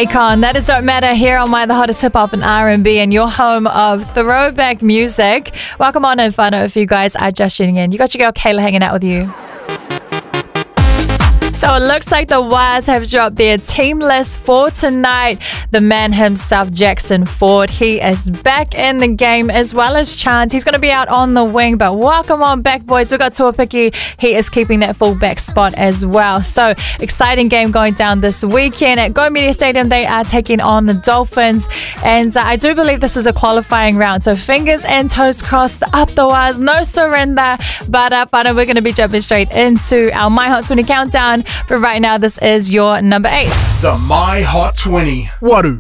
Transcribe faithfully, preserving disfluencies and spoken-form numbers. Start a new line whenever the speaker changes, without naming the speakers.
Akon, that is Don't Matter here on My The Hottest Hip Hop and R and B and your home of throwback music. Welcome on in, whānau, if you guys are just tuning in. You got your girl Kayla hanging out with you. So it looks like the Wires have dropped their team list for tonight. The man himself, Jackson Ford, he is back in the game, as well as Chance. He's going to be out on the wing, but welcome on back, boys. We've got Tuapiki. He is keeping that fullback spot as well. So exciting game going down this weekend at Go Media Stadium. They are taking on the Dolphins, and uh, I do believe this is a qualifying round. So fingers and toes crossed, up the Wires, no surrender. But uh, but we're going to be jumping straight into our My Hot twenty countdown. But right now, this is your number eight.
The My Hot twenty. Waru.